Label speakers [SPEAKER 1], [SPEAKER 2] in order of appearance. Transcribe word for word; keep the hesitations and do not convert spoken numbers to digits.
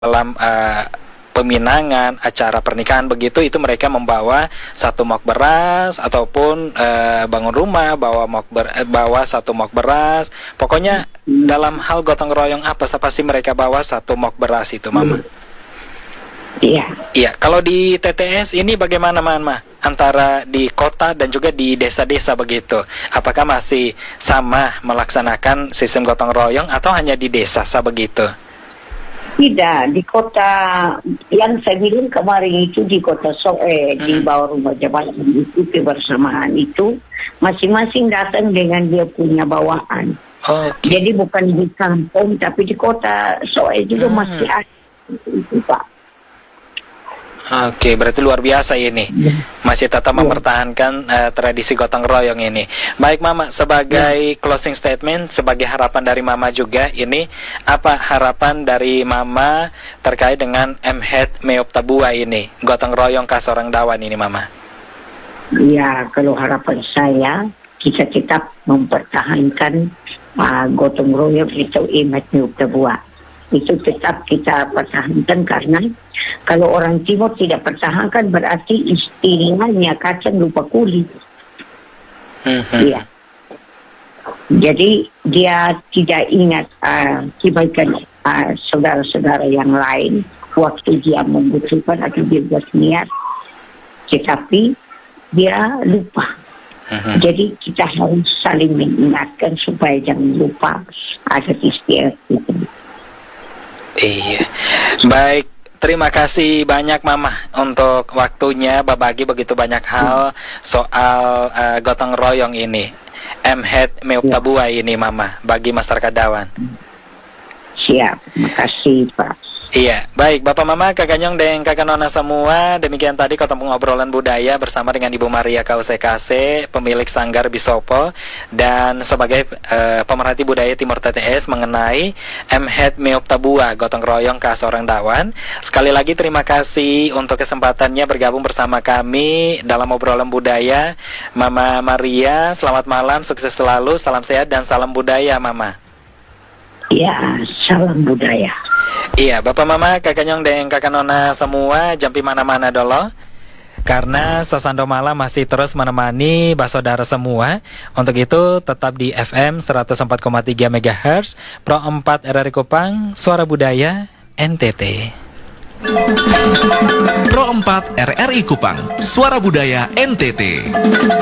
[SPEAKER 1] dalam uh, peminangan, acara pernikahan begitu, itu mereka membawa satu mok beras ataupun uh, bangun rumah bawa mok ber, eh, bawa satu mok beras. Pokoknya dalam hal gotong royong apa pasti mereka bawa satu mok beras itu, Mama.
[SPEAKER 2] Iya.
[SPEAKER 1] Iya, kalau di T T S ini bagaimana, Mama? Antara di kota dan juga di desa-desa begitu. Apakah masih sama melaksanakan sistem gotong royong atau hanya di desa begitu?
[SPEAKER 2] Tidak, di kota yang saya bilang kemarin itu di kota Soe, hmm. di bawah rumah jabatan itu kebersamaan itu masing-masing datang dengan dia punya bawaan.
[SPEAKER 1] Okay.
[SPEAKER 2] Jadi bukan di kampung tapi di kota Soe juga hmm. masih ada itu, Pak.
[SPEAKER 1] Oke, berarti luar biasa ini. Masih tetap mempertahankan uh, tradisi gotong royong ini. Baik, Mama, sebagai closing statement, sebagai harapan dari Mama juga, ini apa harapan dari Mama terkait dengan M H Meop Tabua ini, gotong royong Kasorang Dawan ini, Mama?
[SPEAKER 2] Ya, kalau harapan saya, kita tetap mempertahankan uh, gotong royong itu M H Meop Tabua. Itu tetap kita pertahankan karena kalau orang timur tidak pertahankan berarti istilahnya kacang lupa kulit.
[SPEAKER 1] Mm-hmm.
[SPEAKER 2] Ya. Jadi dia tidak ingat uh, kebaikan uh, saudara-saudara yang lain waktu dia membutuhkan atau dia buat niat, tetapi dia lupa. Mm-hmm. Jadi kita harus saling mengingatkan supaya jangan lupa adat istiadat itu.
[SPEAKER 1] Iya, baik. Terima kasih banyak, Mama, untuk waktunya berbagi begitu banyak hal soal uh, gotong royong ini, M H Meop Tabua ini, Mama, bagi masyarakat Dawan.
[SPEAKER 2] Siap, makasih, Pak.
[SPEAKER 1] Iya, baik, Bapak Mama, Kakak Nyong dan Kakak Nona semua, demikian tadi Ketemu Obrolan Budaya bersama dengan Ibu Maria K U C K C, pemilik Sanggar Bisopo, dan sebagai uh, pemerhati budaya Timur T T S mengenai M H Meop Tabua, gotong royong Kasorang Dawan. Sekali lagi terima kasih untuk kesempatannya bergabung bersama kami dalam Obrolan Budaya. Mama Maria, selamat malam, sukses selalu, salam sehat dan salam budaya, Mama.
[SPEAKER 2] Ya, salam budaya.
[SPEAKER 1] Iya, Bapak Mama, Kakak Nyong dan Kakak Nona semua, jampi mana-mana dulu. Karena Sasando Malam masih terus menemani saudara semua. Untuk itu tetap di F M seratus empat koma tiga megahertz, Pro empat R R I Kupang, Suara Budaya N T T.
[SPEAKER 3] Pro empat R R I Kupang, Suara Budaya N T T.